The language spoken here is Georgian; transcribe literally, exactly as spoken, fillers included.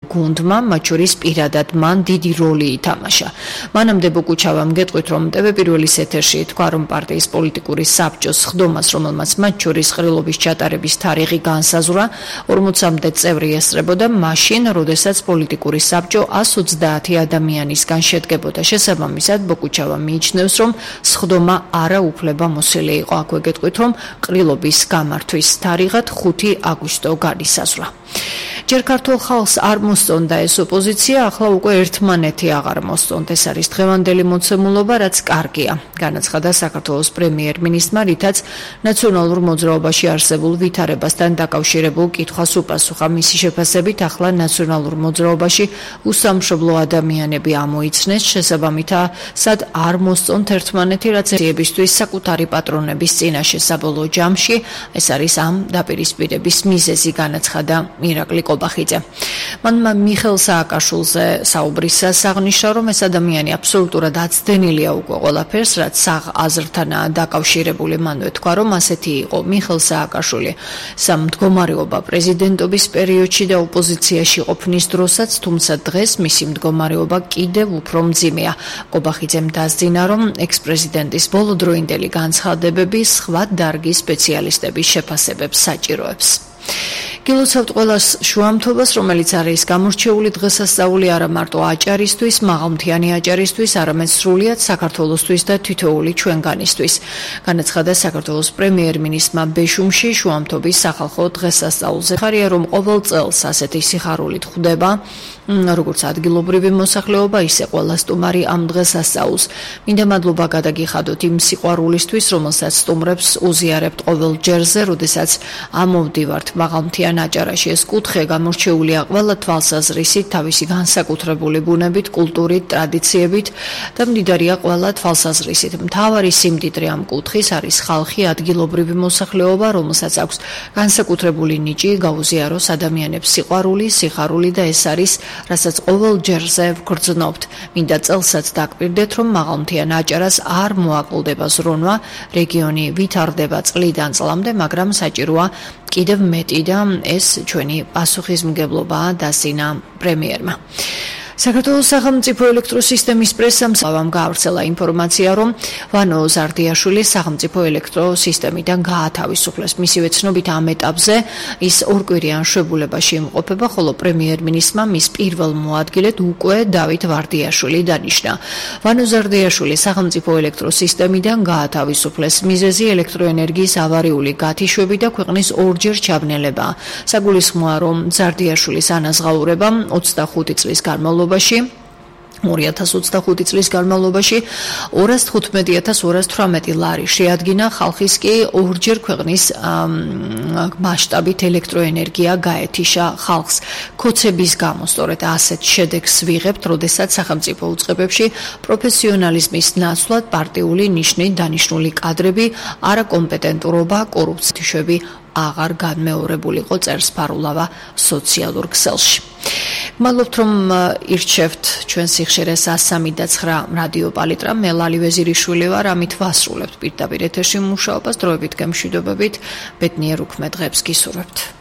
გუნდმა, მათ შორის პირადად მან დიდი როლი ითამაშა. მანამდე ბოკუჩავამ გეტყვით, რომ ტევ პირველის ეთერში თქვა, რომ პარტიის პოლიტიკური საბჭოს სხდომას, რომელმაც მათ შორის ყრილობის ჩატარების თარიღი განსაზღვრა, ორმოცამდე წევრი ესწრებოდა მაშინ, როდესაც პოლიტიკური საბჭო ას ოცდაათი ადამიანისგან შედგებოდა. შესაბამისად, ბოკუჩავა მიიჩნევს, რომ სხდომა არაუფლებამოსილი იყო. აქვე გეტყვით, რომ ყრილობის გამართვის თარიღად ხუთი აგვისტო განისაზღვრა. ჯერ ქართულ ხალხს არ მოსწონდა ეს ოპოზიცია, ახლა უკვე ერთმანეთი აღარ მოსწონთ. ეს არის დღევანდელი მოცემულობა, რაც კარგია. განაცხადა საქართველოს პრემიერ-მინისტრმა, რითაც ნაციონალურ მოძრაობაში არსებულ ვითარებასთან დაკავშირებულ კითხვას უპასუხა. მისი შეფასებით, ახლა ნაციონალურ მოძრაობაში უსამშობლო ადამიანები ამოიცნეს, შესაბამისად არ მოსწონთ ერთმანეთი, რაც ებისთვის საკუთარი პატრონების წინაშე საბოლოო ჯამში ეს არის ამ დაპირისპირების მიზეზი, განაცხადა ირაკლი კობახიძე. მან მიხეილ სააკაშვილზე საუბრისას აღნიშნა, რომ ეს ადამიანი აბსოლუტურად აცდენილია უკვე ყველაფერს, რაც საღ აზრთანაა დაკავშირებული. მანვე თქვა, რომ ასეთი იყო მიხეილ სააკაშვილი სამდგომარეობა პრეზიდენტობის პერიოდში და ოპოზიციაში ყოფნის დროსაც, თუმცა დღეს მისი მდგომარეობა კიდევ უფრო მძიმეა. კობახიძემ დასძინა, რომ ექს-პრეზიდენტის ბოლოდროინდელი განცხადებები სხვა დარგის სპეციალისტების შეფასებებს საჭიროებს. გილოცავთ ყველას შუამთობას, რომელიც არის გამორჩეული დღესასწაული არა მარტო აჭარისთვის, მაღალმთიანი აჭარისთვის, არამედ სრულიად საქართველოსთვის და თითოეული ჩვენგანისთვის. განაცხადა საქართველოს პრემიერ-მინისტრმა ბეშუმში შუამთობის სახალხო დღესასწაულზე. ხარია, რომ ყოველ წელს ასეთი სიხარულით ხვდება როგორც ადგილობრივი მოსახლეობა, ისე ყველა სტუმარი ამ დღესასწაულს. მინდა მადლობა გადაგიხადოთ იმ სიყვარულისთვის, რომელსაც სტუმრებს უზიარებთ ყოველ ჯერზე, როდესაც ამოვდივართ მაღალმთიან აჭარაში. ეს კუთხე გამორჩეულია ყველა თვალსაზრისით, თავისი განსაკუთრებული ბუნებით, კულტურით, ტრადიციებით და მდიდარია ყველა თვალსაზრისით. მთავარი სიმდიდრე ამ კუთხის არის ხალხი, ადგილობრივი მოსახლეობა, რომელსაც აქვს განსაკუთრებული ნიჭი გაუზიაროს ადამიანებს სიყვარული, სიხარული და ეს არის რასაც ყოველ ჯერზე ვგრძნობთ. მინდა წელსაც დაკვირდეთ, რომ მაღალმთიან აჭარას არ მოაკლდება ზრუნვა, რეგიონი ვითარდება წლიდან წლამდე, მაგრამ საჭიროა კიდევ მეტი და ეს ჩვენი პასუხისმგებლობაა, დასძინა პრემიერმა. საქართველოს სახელმწიფო ელექტროსისტემის პრესამ გაავრცელა ინფორმაცია, რომ ვანო ზარდიაშვილი სახელმწიფო ელექტროსისტემიდან გაათავისუფლეს. მისივე ცნობით ამ ეტაპზე ის ორკვირიან შვებულებაში იმყოფება, ხოლო პრემიერ-მინისტრმა მის პირველ მოადგილედ უკვე დავით ვარდიაშვილი დანიშნა. ვანო ზარდიაშვილი სახელმწიფო ელექტროსისტემიდან გაათავისუფლეს. მიზეზი ელექტროენერგიის ავარიული გათიშვები და ქვეყნის ორჯერ ჩაბნელება. საგულისხმოა, რომ ზარდიაშვილის ანაზღაურება ოცდახუთი წლის განმავლობაში ორი ათას ოცდახუთი წლის განმავლობაში ორას თხუთმეტი ათას ორას თვრამეტი ლარი შეადგინა, ხალხის კი ორჯერ ქვეყნის მასშტაბით ელექტროენერგია გაეთიშა ხალხს. ქოცების გამო სწორედ ასეთ შედეგს ვიღებთ, როდესაც სახელმწიფო უწყებებში პროფესიონალიზმის ნაცვლად პარტიული ნიშნით დანიშნული კადრები, არაკომპეტენტურობა, კორუფციები აღარ განმეორებულიყო, წერს ფარულავა სოციალურ ქსელში. გმადლობთ, რომ ირჩევთ ჩვენ სიხშირეს ას სამი და ცხრა რადიო პალიტრა. მე ლალი ვეზირიშვილი ვარ, ამით ვასრულებთ პირდაპირ ეთერში მუშაობას. დროებით გემშვიდობებით, ბედნიერ უქმე დღეებს გისურვებთ.